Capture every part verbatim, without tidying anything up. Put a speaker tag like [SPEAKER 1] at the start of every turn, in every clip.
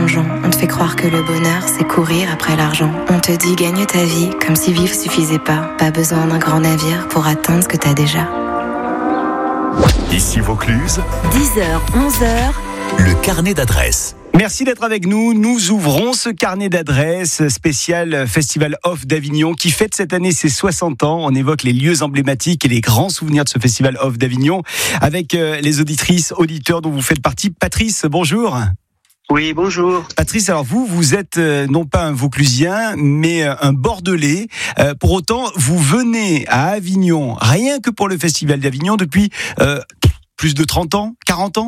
[SPEAKER 1] plongeon. On te fait croire que le bonheur, c'est courir après l'argent. On te dit gagne ta vie, comme si vivre suffisait pas. Pas besoin d'un grand navire pour atteindre ce que t'as déjà.
[SPEAKER 2] Ici Vaucluse,
[SPEAKER 1] dix heures, onze heures,
[SPEAKER 2] le carnet d'adresses.
[SPEAKER 3] Merci d'être avec nous. Nous ouvrons ce carnet d'adresses spécial Festival Off d'Avignon qui fête cette année ses soixante ans. On évoque les lieux emblématiques et les grands souvenirs de ce Festival Off d'Avignon avec les auditrices, auditeurs dont vous faites partie. Patrice, bonjour.
[SPEAKER 4] Oui, bonjour.
[SPEAKER 3] Patrice, alors vous, vous êtes euh, non pas un Vauclusien, mais euh, un Bordelais. Euh, pour autant, vous venez à Avignon, rien que pour le Festival d'Avignon, depuis euh, plus de trente ans, quarante ans ?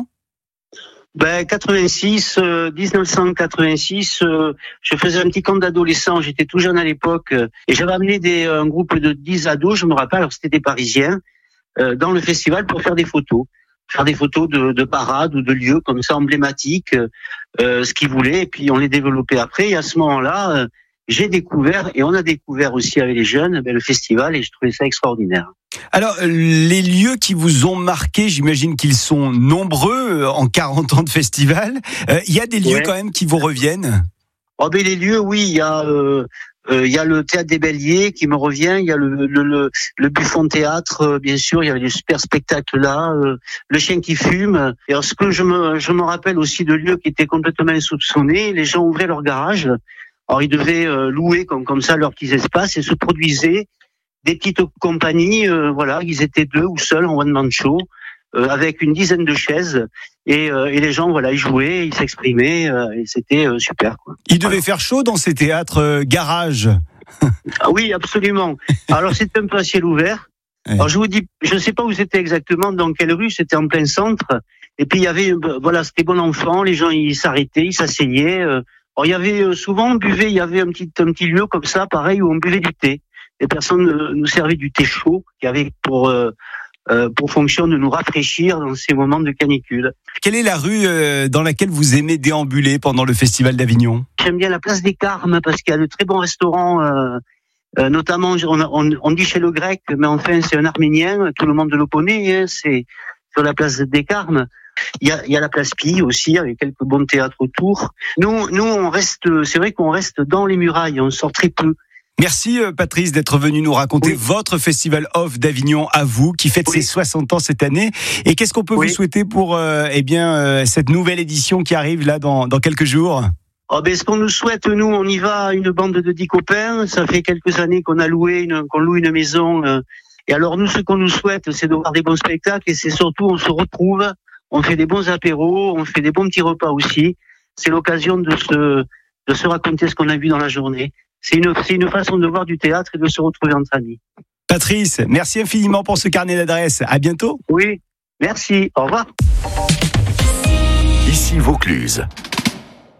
[SPEAKER 4] Ben, quatre-vingt-six, euh, dix-neuf cent quatre-vingt-six, euh, je faisais un petit camp d'adolescents, j'étais tout jeune à l'époque, euh, et j'avais amené des, un groupe de dix ados, je me rappelle, alors c'était des Parisiens, euh, dans le festival pour faire des photos. Faire des photos de, de parades ou de lieux comme ça emblématiques, euh, ce qu'ils voulaient, et puis on les développait après. Et à ce moment-là, euh, j'ai découvert, et on a découvert aussi avec les jeunes, ben, le festival, et je trouvais ça extraordinaire.
[SPEAKER 3] Alors, les lieux qui vous ont marqué, j'imagine qu'ils sont nombreux en quarante ans de festival. Euh, il y a des lieux ouais. quand même qui vous reviennent ?
[SPEAKER 4] Oh ben les lieux, oui, il y a... Euh, Euh, il y a le théâtre des Béliers qui me revient, il y a le, le, le, le Buffon Théâtre, euh, bien sûr, il y avait des super spectacles là, euh, le chien qui fume. Et alors, ce que je me, je me rappelle aussi de lieux qui étaient complètement insoupçonnés, les gens ouvraient leur garage, alors ils devaient euh, louer comme, comme ça leurs petits espaces et se produisaient des petites compagnies, euh, voilà, ils étaient deux ou seuls en one-man show, euh, avec une dizaine de chaises. Et, euh, et les gens, voilà, ils jouaient, ils s'exprimaient, euh, et c'était euh, super, quoi.
[SPEAKER 3] Il devait faire chaud dans ces théâtres euh, garage.
[SPEAKER 4] Ah oui, absolument. Alors c'était un peu à ciel ouvert. Ouais. Alors je vous dis, je ne sais pas où c'était exactement, dans quelle rue, c'était en plein centre. Et puis il y avait, voilà, c'était bon enfant, les gens ils s'arrêtaient, ils s'asseyaient. Euh, alors il y avait souvent, on buvait, il y avait un petit, un petit lieu comme ça, pareil, où on buvait du thé. Les personnes euh, nous servaient du thé chaud, qui avait pour euh, Euh, pour fonction de nous rafraîchir dans ces moments de canicule.
[SPEAKER 3] Quelle est la rue euh, dans laquelle vous aimez déambuler pendant le Festival d'Avignon ?
[SPEAKER 4] J'aime bien la place des Carmes parce qu'il y a de très bons restaurants, euh, euh, notamment on, on, on dit chez le Grec, mais enfin c'est un Arménien, tout le monde le connaît, hein, c'est sur la place des Carmes. Il y a, il y a la place Pille aussi, avec quelques bons théâtres autour. Nous, nous on reste, c'est vrai qu'on reste dans les murailles, on sort très peu.
[SPEAKER 3] Merci Patrice d'être venu nous raconter oui. votre Festival Off d'Avignon à vous, qui fête oui. ses soixante ans cette année. Et qu'est-ce qu'on peut oui. vous souhaiter pour euh, eh bien, euh, cette nouvelle édition qui arrive là dans, dans quelques jours ?
[SPEAKER 4] Oh ben, ce qu'on nous souhaite, nous, on y va, une bande de dix copains. Ça fait quelques années qu'on a loué, une, qu'on loue une maison. Euh, et alors nous, ce qu'on nous souhaite, c'est de voir des bons spectacles. Et c'est surtout, on se retrouve, on fait des bons apéros, on fait des bons petits repas aussi. C'est l'occasion de se, de se raconter ce qu'on a vu dans la journée. C'est une, c'est une façon de voir du théâtre et de se retrouver entre amis.
[SPEAKER 3] Patrice, merci infiniment pour ce carnet d'adresses. À bientôt.
[SPEAKER 4] Oui, merci. Au revoir.
[SPEAKER 2] Ici Vaucluse.